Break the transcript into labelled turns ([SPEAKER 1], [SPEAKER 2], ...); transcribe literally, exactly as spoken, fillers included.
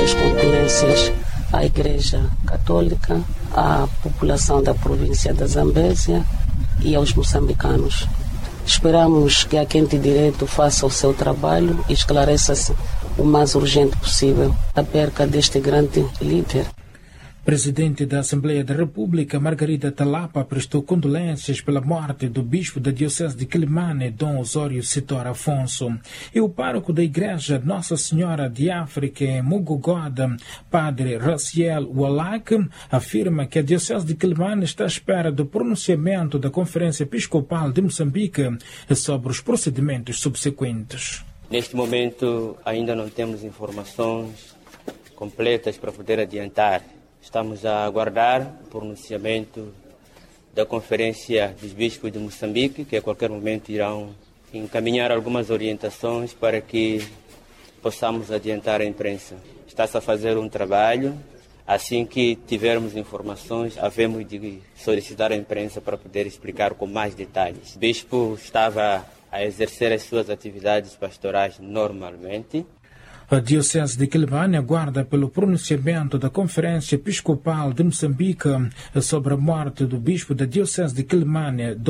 [SPEAKER 1] minhas condolências à Igreja Católica, à população da província da Zambésia e aos moçambicanos. Esperamos que a Quente Direito faça o seu trabalho e esclareça-se o mais urgente possível a perca deste grande líder.
[SPEAKER 2] Presidente da Assembleia da República, Margarida Talapa, prestou condolências pela morte do bispo da Diocese de Quilimane, Dom Osório Sitor Afonso. E o pároco da Igreja Nossa Senhora de África, em Mugogoda, Padre Raciel Walak, afirma que a Diocese de Quilimane está à espera do pronunciamento da Conferência Episcopal de Moçambique sobre os procedimentos subsequentes.
[SPEAKER 3] Neste momento ainda não temos informações completas para poder adiantar. Estamos a aguardar o pronunciamento da Conferência dos Bispos de Moçambique, que a qualquer momento irão encaminhar algumas orientações para que possamos adiantar a imprensa. Está-se a fazer um trabalho. Assim que tivermos informações, havemos de solicitar a imprensa para poder explicar com mais detalhes. O bispo estava a exercer as suas atividades pastorais normalmente.
[SPEAKER 2] A Diocese de Quilimane aguarda pelo pronunciamento da Conferência Episcopal de Moçambique sobre a morte do bispo da Diocese de Quilimane,